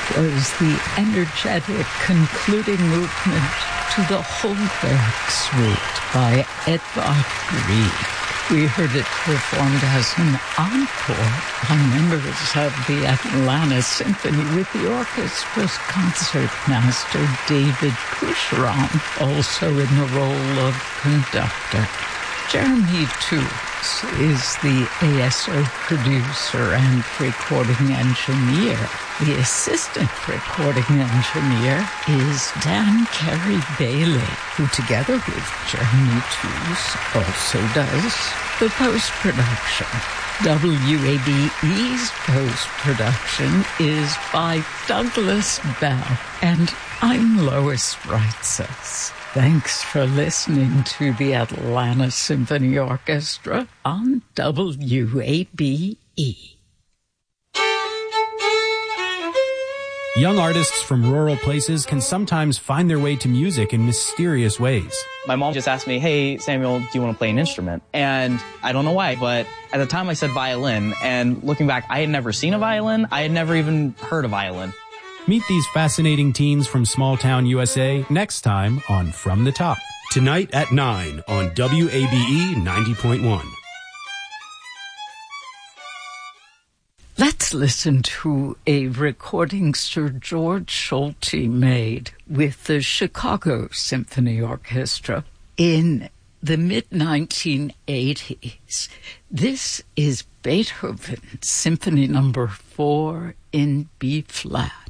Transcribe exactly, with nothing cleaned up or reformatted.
was the energetic concluding movement to the Holberg Suite by Edvard Grieg. We heard it performed as an encore by members of the Atlanta Symphony with the orchestra's concertmaster David Pusheron, also in the role of conductor. Jeremy Toots is the A S O producer and recording engineer. The assistant recording engineer is Dan Carey Bailey, who together with Jeremy Toots also does the post-production. W A B E's post-production is by Douglas Bell, and I'm Lois Reitzes. Thanks for listening to the Atlanta Symphony Orchestra on W A B E. Young artists from rural places can sometimes find their way to music in mysterious ways. My mom just asked me, hey, Samuel, do you want to play an instrument? And I don't know why, but at the time I said violin. And looking back, I had never seen a violin. I had never even heard a violin. Meet these fascinating teens from small-town U S A next time on From the Top. Tonight at nine on W A B E ninety point one. Let's listen to a recording Sir George Solti made with the Chicago Symphony Orchestra in the mid nineteen eighties. This is Beethoven Symphony Number Four in B flat.